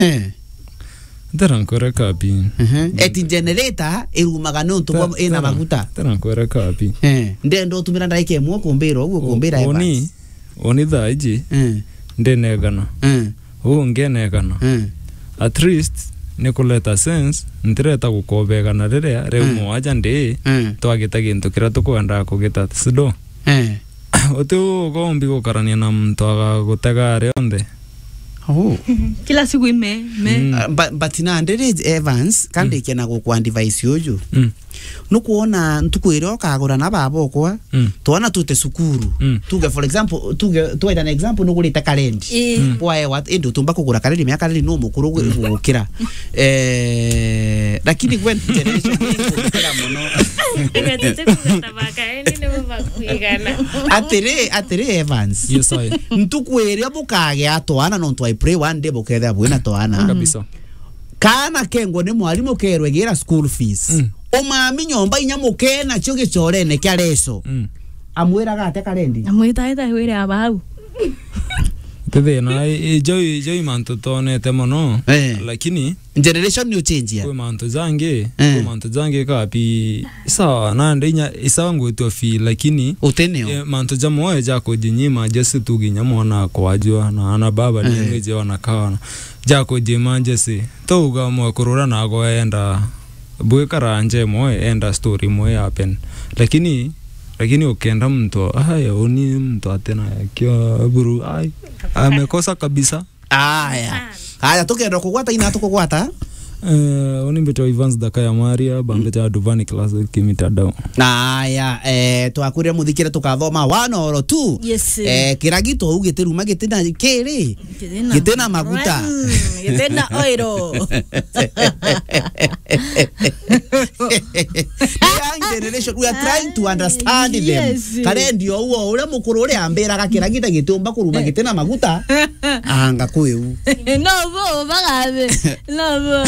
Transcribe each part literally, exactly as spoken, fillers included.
eh Terankore kapi. Mhm. Eti generator irumaga nonto kwa ina maguta. Terankore kapi. Eh. Ndendo tumira ndaike mu kumbira ugo kumbira Evans. Oni oni thaiji. Eh. Ndenegana. Eh. Ugo ngenegana. Eh. At least nikuleta sense ndireta gukobegana riria riu mwaja ndi twagita gintu kira tukwenda kugita sido. Eh. Otu gombi gukarania na muntu agagutega rionde. Oh. Kila siku ime me Mm. But but na ndere Evans kandi mm. kena go device yojo. Mm. Nukuona ntukwira okagura na babo kwa. Mm. Tuona tute sukuru. Mm. Tuge for example tuge tuenda an example nugulita kalendi. Mm. Why what endo tumba kugura kalendi myaka kalendi no mukuru gukira. Eh lakini when generation kugura muno. Ngatete kutabaka eni ne bakwigana. Atere atere Evans. Yes I. Ntukwira bukage atwana no ntwa pray one day buketha bwina twana. Kabisa. Kana kengo ne mwalimu kerwe gira school fees. Mm. Omami nyomba inyamuke na cyo gicorene kya leso. Mm. Amwira gate kalendi. amwita ita wire abau. Tede na joy joy manto tonete mono. Eh. Lakini Generation new change ya. kwa manto zange, Eh. kwa manto zange kapi sawa na ndinya isawa ngwetu fi lakini Uteneo. e, manto jamo ya jako jinyima jesi tuginya mwana kwa ajua na ana baba Eh. ni ngeje wana kawana jako jima jesi toga mo kurura na go enda bwekara nje mo enda story mo happen lakini lakini ukienda mtu haya oni mtu atena kio buru ai amekosa kabisa. Aya. Aya tukenda kugwata ina tukugwata. Eh oni mbeto Evans Dakaya Maria bambeta Duvani class kimitadao. Aya eh twakurira muthikire tukathoma one or two. Yes. Eh kiragito ugite ruma gitina kiri. Gitina maguta. Gitina oiro. Young generation we are trying to understand them. Yes. Kare ndio uo ule mukuru ule ambera gakiragita gitumba kuruma gitina maguta. Anga kweu. No bo bagabe. No bo.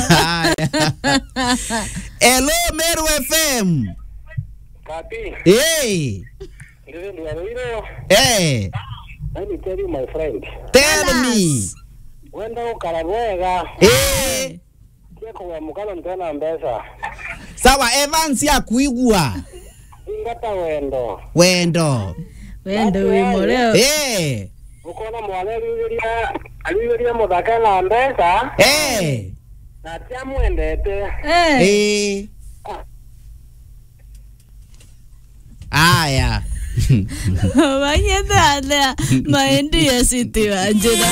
Hello Meru F M. Kapi. Hey. Ndio ndio. Hey. Let me tell you my friend. Tell me. Wenda ukarabwega. Eh. Kiko wa mukalo ntena mbesa. Sawa Evans ya kuigua. Ingata wendo. Wendo. Wendo we moreo. Eh. Ukona mwale aliyoria aliyoria mudaka na mbesa. Eh. Na tia mwendete. Eh. Eh. Aya. Wanyenda ada maendi ya siti wajira.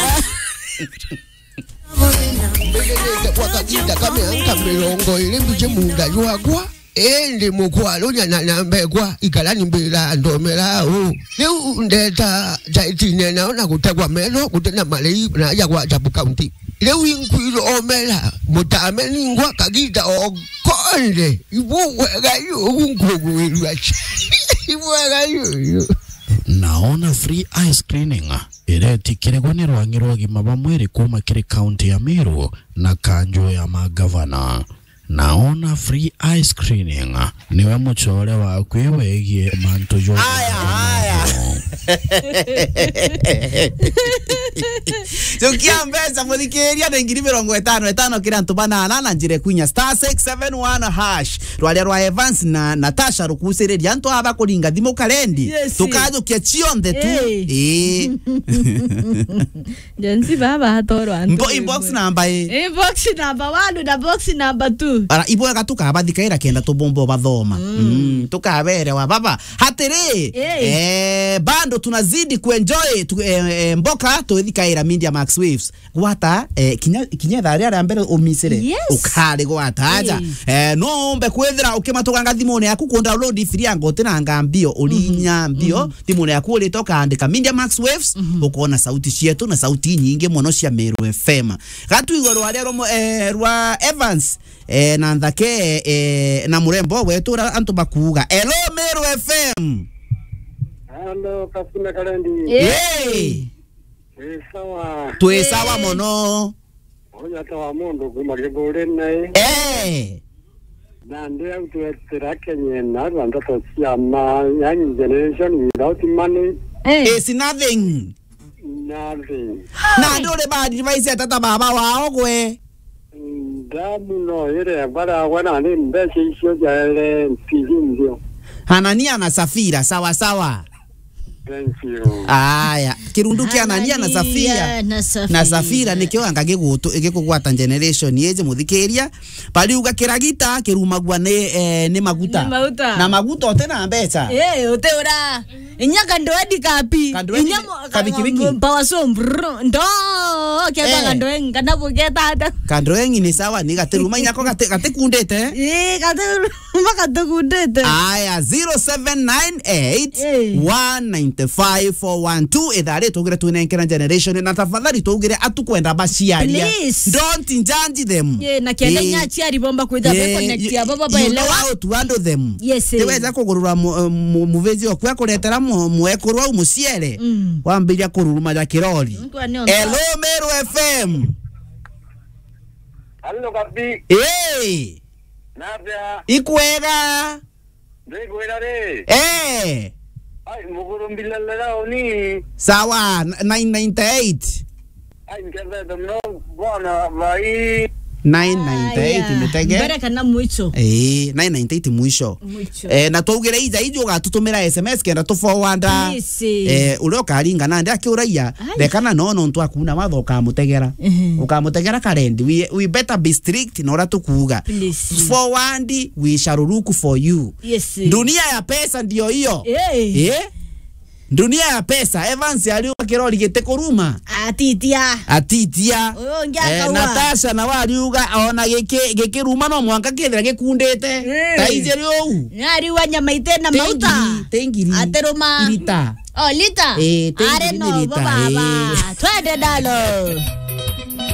Wakakita kameanka mirongo ile mbuje munga yuagwa ende mukwalo nyana nambegwa ikalani mbira ndomera u leo ndeta jaitine naona kutegwa meno kutena malei na yagwa Jabu County leo inkwilo omela mutameni ngwa kagita okonde ibuwega yo unkuguirwa ibuwega yo. Naona free eye screening iretikirigwo ni rwangi rwa gima ba mwiri kuma kiri county ya Meru na kanjo ya magavana. Naona free eye screening niwe muchore wa kwiwegie manto jo. Aya aya. Tukia mbesa muthikiria na ngiri mirongo itano itano kira ntubanana na njire kunya star six seven one hash rwalia rwa Evans na Natasha rukusireria ntu aba kuringa thimo kalendi. Yes. Tukajukia chionde tu. Eh. Jansi baba hatoro antu. Mbo inbox number eh. Inbox number one na box number two. Ara ibwega tukabathikaira kenda tubombo bathoma. Mm. Tukabere wa baba. Hatiri. Eh bando tunazidi kuenjoy tu, eh, eh, mboka tuthikaira Media Max Waves. Gwata eh, kinya kinya thari ara mbere umisire. Yes. Ukari gwata aja. Eh no mbe kwethira ukimatuganga thimone yaku ku download free yango tena ngambio ulinya mbio thimone yaku uri toka andika Media Max Waves ukona sauti cietu na sauti nyingi muno cia Meru F M. Gatu igoro aria ro eh, rwa Evans eh na ndake eh na murembo wetu antu bakuga hello Meru F M. Hello kasime kalendi. Hey. Eh sawa. Twe sawa mono. Onya tawa mundu kumagegore nai. Eh. Na ndio tuetera Kenya na rwanda to siama young generation without money. Eh. It's nothing. Nathi. Na ndore bad advice tata baba wao gwe. Damu no ile bara wana ni mbesi sio jale ndio. Hanania na Safira sawa sawa. Thank you. Aya, kirundu kia Hanania na Safira. Na Safira. Na Safira nikyo anga gigutu gikugwata generation yeje muthikiria. Pali uga kiragita kirumagwa ne eh, ne maguta. Ni maguta. Na maguta tena mbeca. Eh, uteura. Inya kandoedi kapi. Kandoedi kabikibiki. Pawaso ndo kenda kandoen kana bugeta ata. Kandoen ni sawa ni gateruma inyako gate gatekundete. Eh, gateruma gatekundete. Aya zero seven nine eight one nine five four one two ethare tugire tunenkera generation na tafadhali tugire atukwenda baciaria. Don't injanji them. Yeah, na kenda nya chiari bomba kwenda be connect ya baba ba elewa. How to handle them. Yes. Teweza kugurura muvezi okwa kuretera muekorwa umuciere. Wambiria kururuma ya kirori. Hello Meru F M. Hello Kapi. Eh. Nabia. Ikwega. Ndegwera re. Eh. Ai muguru mbilala oni. Sawa nine ninety eight. Ai ngeza mno bwana vai nine ninety eight metege. Mbere kana mwicho. Eh nine ninety eight mwisho. Mwicho. Eh na tugire iza ijo gatutumira S M S kenda tu forwarda. Eh ule karinga na ndi akiuraia dekana no no ntu akuna wathoka mutegera. Ukamutegera karendi we, we better be strict na ora tukuga. Forward we shall look for you. Yes. Dunia ya pesa ndio hiyo. Eh. Eh? Dunia ya pesa Evans aliwa kirori gite kuruma atitia atitia oh, eh, Natasha na waliuga ona gike gikiruma no mwanka kithira gikundite mm. Taize riu ngari wanyama itena mauta tengiri ateruma lita oh lita eh are no baba twende dalo